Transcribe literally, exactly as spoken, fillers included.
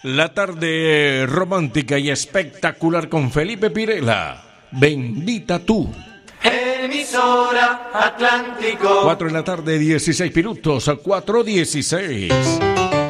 La tarde romántica y espectacular con Felipe Pirela. Bendita tú. Emisora Atlántico. Cuatro de la tarde, dieciséis minutos, cuatro dieciséis.